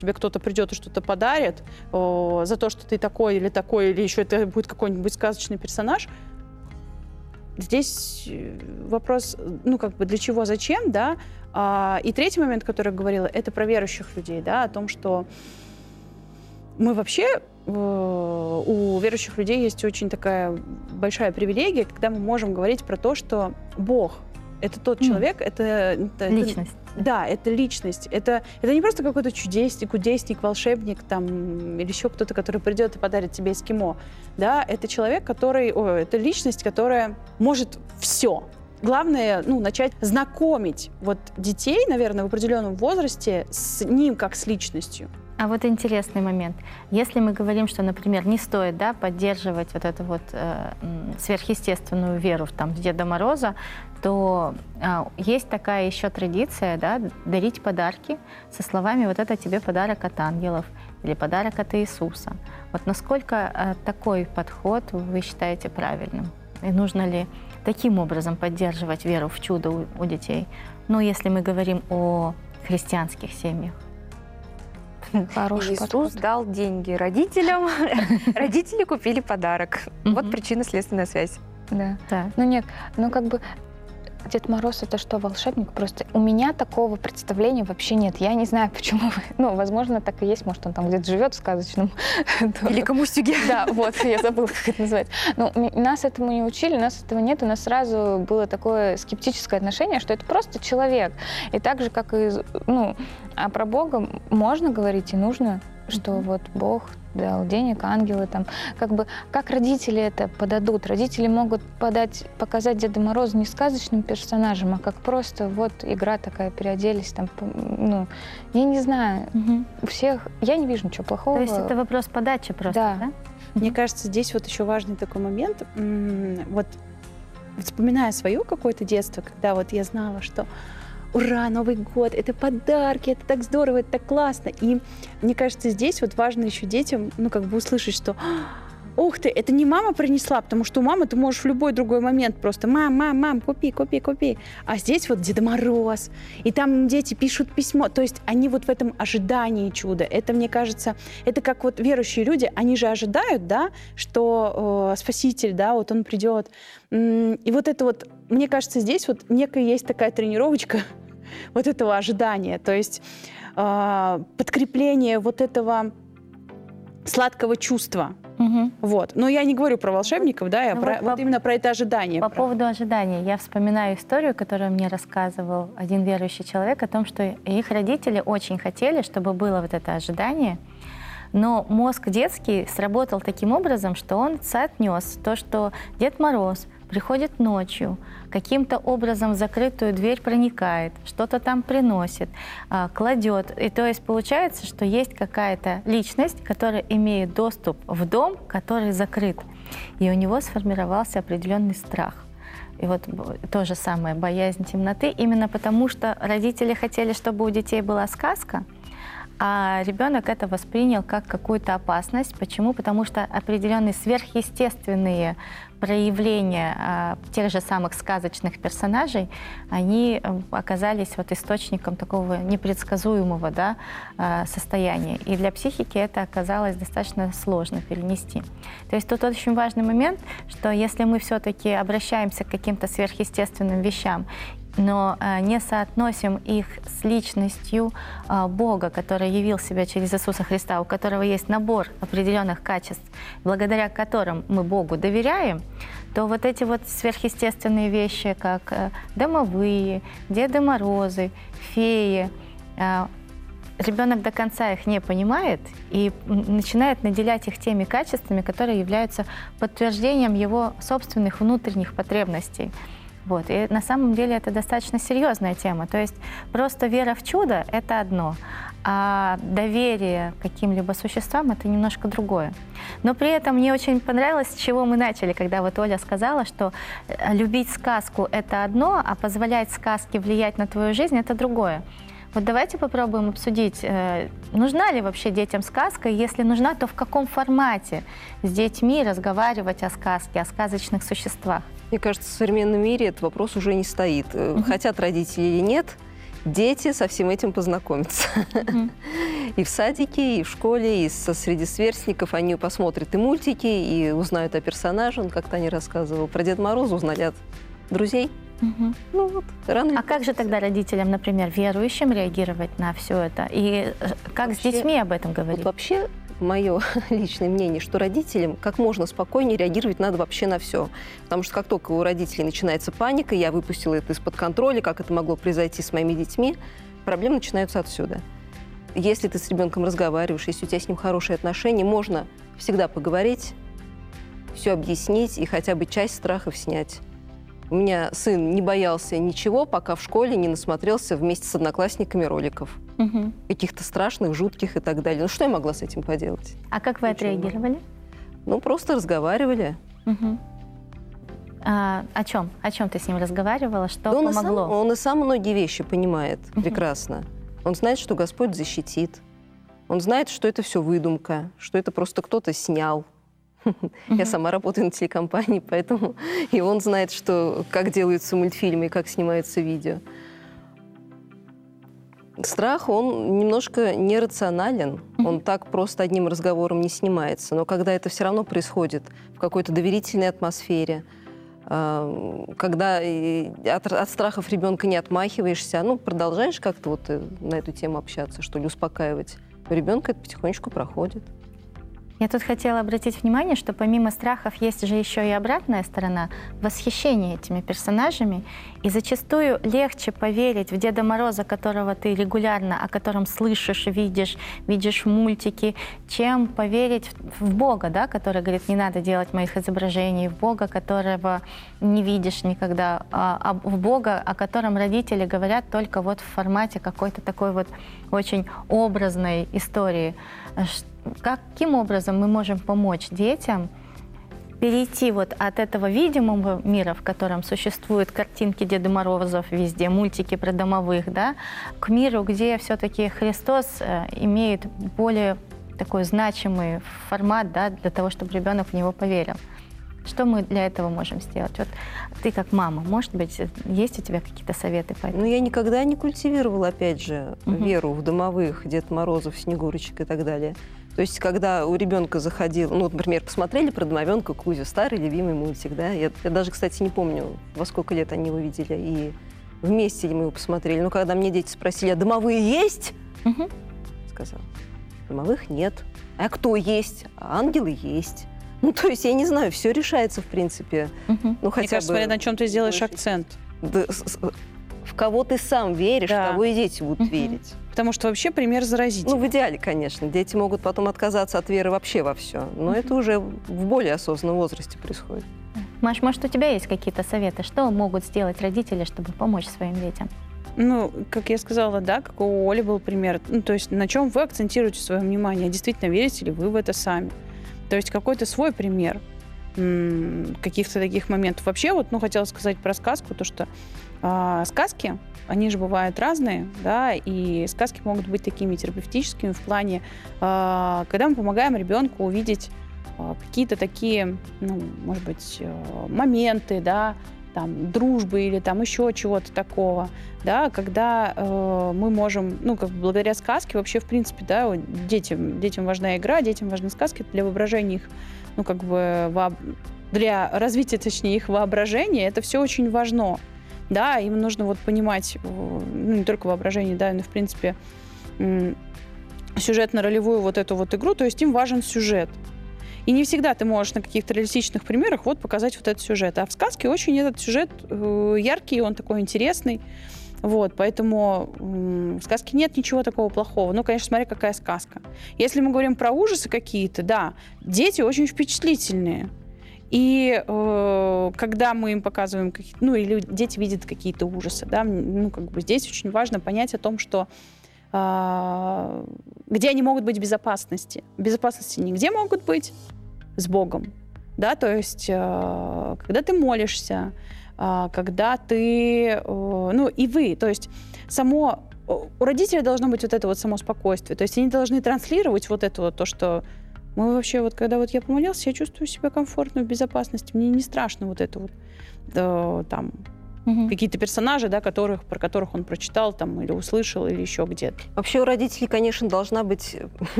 тебе кто-то придет и что-то подарит за то, что ты такой, или еще это будет какой-нибудь сказочный персонаж. Здесь вопрос, ну, как бы для чего, зачем, да. И третий момент, который я говорила, это про верующих людей, да, о том, что мы вообще, у верующих людей есть очень такая большая привилегия, когда мы можем говорить про то, что Бог — это тот человек, это личность. Да, это личность. Это не просто какой-то чудесник, кудесник, волшебник там, или еще кто-то, который придет и подарит тебе эскимо. Да, это человек, это личность, которая может все. Главное, начать знакомить детей, наверное, в определенном возрасте с ним как с личностью. А вот интересный момент. Если мы говорим, что, например, не стоит, да, поддерживать вот эту сверхъестественную веру в Деда Мороза, то есть такая еще традиция, да, дарить подарки со словами «вот это тебе подарок от ангелов» или «подарок от Иисуса». Вот насколько такой подход вы считаете правильным? И нужно ли таким образом поддерживать веру в чудо у детей? Ну, если мы говорим о христианских семьях. Хороший Иисус дал деньги родителям, родители купили подарок. Вот причинно-следственная связь. Да. Ну нет, Дед Мороз — это что, волшебник? Просто у меня такого представления вообще нет. Я не знаю, почему. Возможно, так и есть. Может, он там где-то живет в сказочном... Великом Устюге. Да, вот, я забыла, как это называется. Нас этому не учили, у нас этого нет. У нас сразу было такое скептическое отношение, что это просто человек. И так же, как и... А про Бога можно говорить и нужно, что Бог дал денег, ангелы там. Как родители это подадут? Родители могут показать Деда Мороза не сказочным персонажем, а как просто игра такая, переоделись там. Я не знаю. У всех... Я не вижу ничего плохого. То есть это вопрос подачи просто, да? Мне кажется, здесь еще важный такой момент. Вспоминая свое какое-то детство, когда я знала, что ура, Новый год, это подарки, это так здорово, это так классно. И мне кажется, здесь важно еще детям, услышать, что ух ты, это не мама принесла, потому что у мамы ты можешь в любой другой момент просто мам, купи. А здесь Дед Мороз, и там дети пишут письмо, то есть они в этом ожидании чуда. Это, мне кажется, это как верующие люди, они же ожидают, да, что Спаситель, да, он придет. И это мне кажется, здесь некая есть такая тренировочка этого ожидания, то есть подкрепление этого сладкого чувства. Но я не говорю про волшебников, да, я именно про это ожидание. По поводу ожидания. Я вспоминаю историю, которую мне рассказывал один верующий человек о том, что их родители очень хотели, чтобы было это ожидание, но мозг детский сработал таким образом, что он соотнес то, что Дед Мороз приходит ночью, каким-то образом в закрытую дверь проникает, что-то там приносит, кладет. И то есть получается, что есть какая-то личность, которая имеет доступ в дом, который закрыт. И у него сформировался определенный страх. И то же самое, боязнь темноты, именно потому что родители хотели, чтобы у детей была сказка, а ребенок это воспринял как какую-то опасность. Почему? Потому что определенные сверхъестественные проявления тех же самых сказочных персонажей, они оказались источником такого непредсказуемого, да, состояния. И для психики это оказалось достаточно сложно перенести. То есть тут очень важный момент, что если мы все-таки обращаемся к каким-то сверхъестественным вещам, но не соотносим их с личностью Бога, который явил себя через Иисуса Христа, у которого есть набор определенных качеств, благодаря которым мы Богу доверяем, то эти сверхъестественные вещи, как домовые, Деды Морозы, феи, ребенок до конца их не понимает и начинает наделять их теми качествами, которые являются подтверждением его собственных внутренних потребностей. И на самом деле это достаточно серьезная тема. То есть просто вера в чудо — это одно, а доверие к каким-либо существам — это немножко другое. Но при этом мне очень понравилось, с чего мы начали, когда Оля сказала, что любить сказку — это одно, а позволять сказке влиять на твою жизнь — это другое. Давайте попробуем обсудить, нужна ли вообще детям сказка, и если нужна, то в каком формате с детьми разговаривать о сказке, о сказочных существах. Мне кажется, в современном мире этот вопрос уже не стоит. Хотят родители или нет, дети со всем этим познакомятся. И в садике, и в школе, и среди сверстников они посмотрят и мультики, и узнают о персонаже. Он как-то не рассказывал. Про Деда Мороза узнали от друзей. Ну вот, рано. А как же тогда родителям, например, верующим реагировать на все это? И как вообще, с детьми об этом говорить? Вот вообще, мое личное мнение, что родителям как можно спокойнее реагировать надо вообще на все. Потому что как только у родителей начинается паника, я выпустила это из-под контроля, как это могло произойти с моими детьми, проблемы начинаются отсюда. Если ты с ребенком разговариваешь, если у тебя с ним хорошие отношения, можно всегда поговорить, все объяснить и хотя бы часть страхов снять. У меня сын не боялся ничего, пока в школе не насмотрелся вместе с одноклассниками роликов. Каких-то страшных, жутких и так далее. Ну, что я могла с этим поделать? А как вы отреагировали? Ну, просто разговаривали. О чем? О чем ты с ним разговаривала? Что да помогло? Он и сам многие вещи понимает прекрасно. Он знает, что Господь защитит. Он знает, что это все выдумка, что это просто кто-то снял. Я сама работаю на телекомпании, поэтому и он знает, что, как делаются мультфильмы и как снимаются видео. Страх, он немножко нерационален. Он так просто одним разговором не снимается. Но когда это все равно происходит в какой-то доверительной атмосфере, когда от страхов ребенка не отмахиваешься, ну, продолжаешь как-то вот на эту тему общаться, что ли, успокаивать, у ребенка это потихонечку проходит. Я тут хотела обратить внимание, что помимо страхов есть же еще и обратная сторона — восхищение этими персонажами. И зачастую легче поверить в Деда Мороза, которого ты регулярно, о котором слышишь, видишь в мультике, чем поверить в Бога, да, который говорит, не надо делать моих изображений, в Бога, которого не видишь никогда, а в Бога, о котором родители говорят только вот в формате какой-то такой вот очень образной истории. Каким образом мы можем помочь детям перейти вот от этого видимого мира, в котором существуют картинки Деда Морозов везде, мультики про домовых, да, к миру, где все-таки Христос имеет более такой значимый формат, да, для того, чтобы ребенок в него поверил? Что мы для этого можем сделать? Вот ты как мама, может быть, есть у тебя какие-то советы по этому? Ну, я никогда не культивировала, опять же, веру в домовых, Дед Морозов, Снегурочек и так далее. То есть, когда у ребенка заходил, ну, например, посмотрели про домовенка Кузю, старый любимый мультик, да, я даже, кстати, не помню, во сколько лет они его видели, и вместе ли мы его посмотрели. Но когда мне дети спросили, а домовые есть? Сказала, домовых нет. А кто есть? А ангелы есть. Ну, то есть, я не знаю, все решается, в принципе. Ну, хотя Мне кажется, смотря на чем ты сделаешь акцент. Да, в кого ты сам веришь, Да. в того и дети будут верить. Потому что вообще пример заразительный. Ну, в идеале, конечно. Дети могут потом отказаться от веры вообще во все. Но это уже в более осознанном возрасте происходит. Маш, может, у тебя есть какие-то советы? Что могут сделать родители, чтобы помочь своим детям? Ну, как я сказала, да, как у Оли был пример. Ну, то есть на чем вы акцентируете свое внимание? Действительно, верите ли вы в это сами? То есть какой-то свой пример каких-то таких моментов. Вообще, вот, ну, хотела сказать про сказку, то, что сказки, они же бывают разные, да, и сказки могут быть такими терапевтическими в плане, когда мы помогаем ребенку увидеть какие-то такие, ну, может быть, моменты, да, там, дружбы или там еще чего-то такого, да, когда мы можем, ну, как бы благодаря сказке вообще, в принципе, да, детям важна игра, детям важны сказки для воображения их, ну, как бы для развития, точнее, их воображения, это все очень важно, да, им нужно вот понимать, ну, не только воображение, да, но, в принципе, сюжетно-ролевую вот эту вот игру, то есть им важен сюжет. И не всегда ты можешь на каких-то реалистичных примерах вот показать вот этот сюжет. А в сказке очень этот сюжет яркий, он такой интересный. Вот, поэтому в сказке нет ничего такого плохого. Ну, конечно, смотри, какая сказка. Если мы говорим про ужасы какие-то, да, дети очень впечатлительные. И когда мы им показываем, ну, или дети видят какие-то ужасы, да, ну, как бы здесь очень важно понять о том, что где они могут быть в безопасности. Безопасности нигде могут быть с Богом. Да? То есть, когда ты молишься, когда ты... Ну, и вы. То есть, у родителей должно быть вот это вот само спокойствие. То есть, они должны транслировать вот это вот то, что мы вообще, вот когда вот я помолился, я чувствую себя комфортно, в безопасности. Мне не страшно вот это вот там Какие-то персонажи, да, про которых он прочитал там, или услышал, или еще где-то. Вообще у родителей, конечно, должна быть